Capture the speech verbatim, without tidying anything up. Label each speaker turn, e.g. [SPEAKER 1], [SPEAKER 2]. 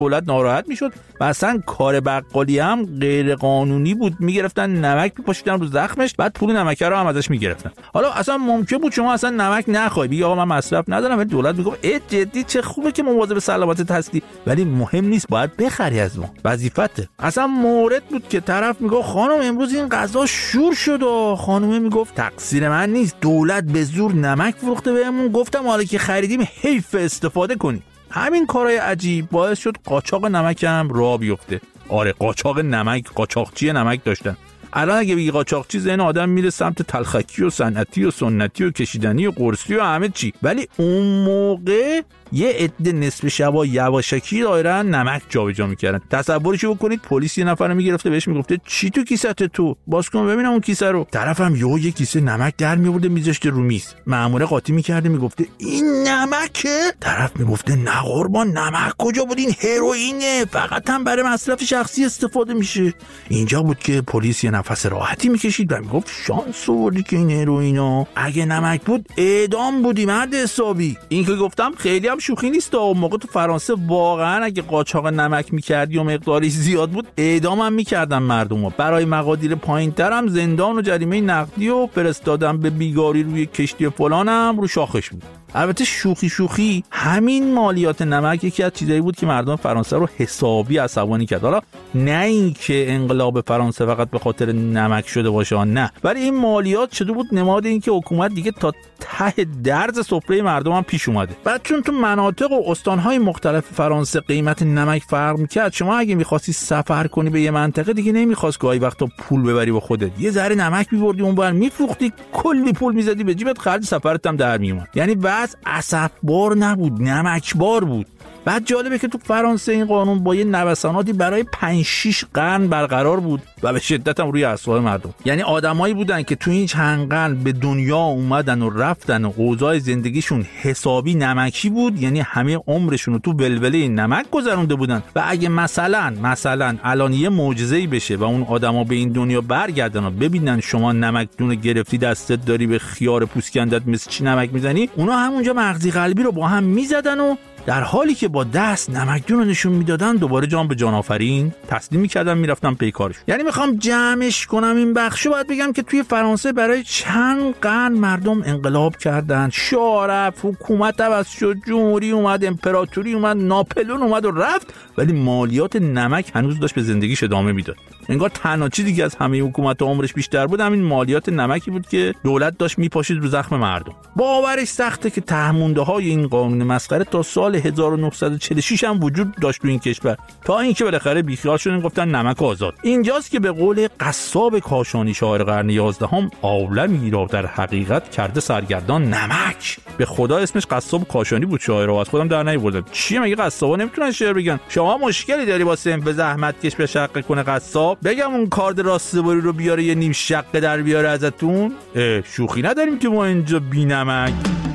[SPEAKER 1] دولت ناراحت میشد و اصلا کار بقالی هم غیر قانونی بود، میگرفتن نمک میپاشیدن رو زخمش، بعد پول نمک رو هم ازش میگرفتن. حالا اصلا ممکن بود شما اصلا نمک نخوای، بگی آقا من مصرف ندارم، ولی دولت میگه ای جدی چه خوبه که مواظب سلامتت هستی، ولی مهم نیست، باید بخری از ما، وظیفته. اصلا مورد بود که طرف میگه خانم امروز این غذا شور شد و خانومه میگفت تقصیر من نیست، دولت به زور نمک فروخته بهمون، گفتم حالا که خریدیم حیف استفاده کنیم. همین کارهای عجیب باعث شد قاچاق نمک هم راه بیفته. آره قاچاق نمک، قاچاقچی نمک داشتن. الان اگه بگی قاچاقچی ذهن آدم میره سمت تلخکی و صنعتی و سنتی و کشیدنی و قرصی و همه چی، ولی اون موقع یه عده نصف شبا یواشکی دایرن نمک جابجا میکردن. تصورشو بکنید پلیس یه نفر رو میگرفته، بهش میگفته چی تو کیسه تو، باز کن ببینم اون کیسه رو. طرفم یهو یه کیسه نمک در میورده میذاشته رو میز، مأمور قاطی میکرده میگفته این نمکه، طرف میگفته نه قربان نمک کجا بود، این هروئینه، فقط هم برای مصرف شخصی استفاده میشه. اینجا بود که پلیس یه نفس راحتی میکشید و میگفت شانس آوردی که این هروئینا، اگه نمک بود اعدام بودی مرد حسابی. این که گفتم خیلی هم شوخی نیست. اون موقع تو فرانسه واقعا اگه قاچاق نمک میکردی و مقداری زیاد بود اعدام هم میکردن مردمو. برای مقادیر پایینتر هم زندان و جریمه نقدی و فرستادن به بیگاری روی کشتی فلان هم رو شاخش بود. البته شوخی شوخی همین مالیات نمک یکی از چیزایی بود که مردم فرانسه رو حسابی عصبانی کرد. حالا نه اینکه انقلاب فرانسه فقط به خاطر نمک شده باشه، نه، ولی این مالیات شده بود نماد این که حکومت دیگه تا ته درز سفره مردم هم پیش اومده. بعد چون تو مناطق و استانهای مختلف فرانسه قیمت نمک فرق میکرد، شما اگه میخواستی سفر کنی به یه منطقه دیگه نمیخواست گاهی وقتا پول ببری با خودت، یه ذره نمک میبردی اونور میفروختی، کلی پول میزدی به جیبت، خرج سفرت هم در میومد. یعنی بس اسفبار نبود، نمکبار بود. بعد جالبه که تو فرانسه این قانون با یه نوساناتی برای پنج شش قرن برقرار بود و به شدت هم روی اعصاب مردم. یعنی آدمایی بودن که تو این چند قرن به دنیا اومدن و رفتن و اوضاع زندگیشون حسابی نمکی بود، یعنی همه عمرشون رو تو ولوله نمک گذرونده بودن و اگه مثلا مثلا الان یه معجزه‌ای بشه و اون آدما به این دنیا برگردن و ببینن شما نمک دونه گرفتی دستت داری به خیار پوسکندت مثل چی نمک میزنی، اونا همونجا مغزی قلبی رو با هم میزدن و در حالی که با دست نمکدون رو نشون میدادن دوباره جان به جان آفرین تسلیم میکردن میرفتن پی کارش. یعنی میخوام جمعش کنم این بخشو، باید بگم که توی فرانسه برای چند قرن مردم انقلاب کردن، شاه رفت، حکومت عوض شد، جمهوری اومد، امپراتوری اومد، ناپلئون اومد و رفت، ولی مالیات نمک هنوز داشت به زندگیش ادامه میداد. انگار تنها چیزی که از همه حکومت عمرش بیشتر بود همین مالیات نمکی بود که دولت داشت میپاشید رو زخم مردم. باورش سخته که تهمونده های این قانون مسخره تا سال هزار و نهصد و چهل و شش هم وجود داشت تو این کشور، تا اینکه بالاخره بیخیال شدن گفتن نمک آزاد. اینجاست که به قول قصاب کاشانی شاعر قرن یازدهم، عالمی را در حقیقت کرده سرگردان نمک. به خدا اسمش قصاب کاشانی بود، شاعر رو از خودم در نیاوردم. چیه مگه قصابا نمیتونن شعر بگن؟ شما مشکلی داری با سن به زحمت کش به شقه کنه قصاب؟ بگم اون کارد راستباری رو بیاره یه نیم شقه در بیاره ازتون؟ شوخی نداریم که ما اینجا بی نمک.